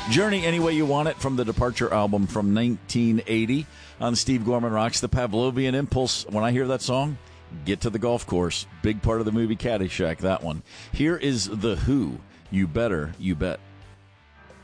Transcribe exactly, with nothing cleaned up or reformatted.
Journey Any Way You Want It from the Departure album from nineteen eighty on Steve Gorman Rocks. The Pavlovian Impulse. When I hear that song, get to the golf course. Big part of the movie Caddyshack, that one. Here is The Who. You Better, You Bet.